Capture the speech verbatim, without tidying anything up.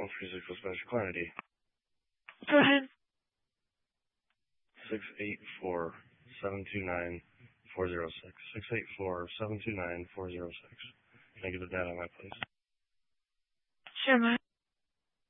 one three six was Spanish quantity. Go ahead. Six eight four seven two nine four zero six. Six eight four seven two nine four zero six. Can I get the data on that, please? Sure, Mike.